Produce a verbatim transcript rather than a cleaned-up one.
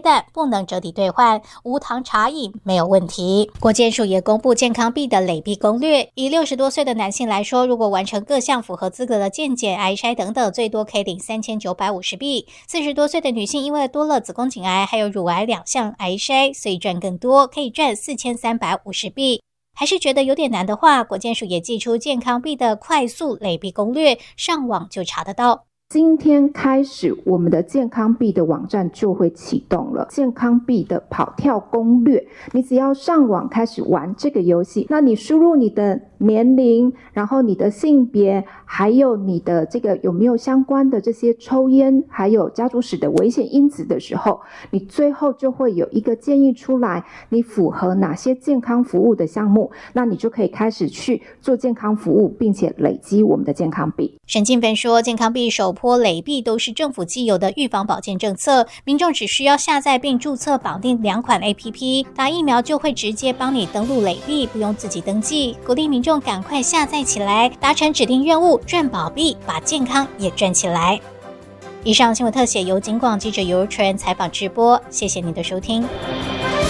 但不能折抵兑换，无糖茶饮没有问题。国健署也公布健康币的累币攻略，以六十多岁的男性来说，如果完成各项符合资格的健检、癌筛等等，最多可以领三千九百五十币。四十多岁的女性因为多了子宫颈癌还有乳癌两项癌筛，所以赚更多，可以赚四千三百五十币。还是觉得有点难的话，国健署也寄出健康币的快速累币攻略，上网就查得到。 今天开始，我们的健康币的网站就会启动了。健康币的跑跳攻略，你只要上网开始玩这个游戏，那你输入你的年龄，然后你的性别，还有你的这个有没有相关的这些抽烟，还有家族史的危险因子的时候，你最后就会有一个建议出来，你符合哪些健康服务的项目，那你就可以开始去做健康服务，并且累积我们的健康币。 沈静芬说，健康币首波累币都是政府既有的预防保健政策，民众只需要下载并注册绑定两款 A P P， 打疫苗就会直接帮你登录累币，不用自己登记。鼓励民众赶快下载起来，达成指定任务，赚宝币，把健康也赚起来。以上新闻特写由警广记者尤纯采访直播，谢谢您的收听。